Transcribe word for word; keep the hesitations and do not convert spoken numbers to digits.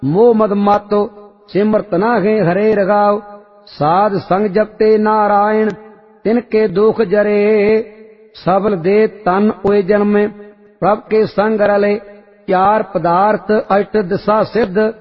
मोह मद मातो सिमरत नाहे हरे रगाव। साध संग जपते नारायण तिनके दुख जरे। सबल दे तन ओए जन्मे प्रभ के संग रले। चार पदार्थ अष्ट दिशा सिद्ध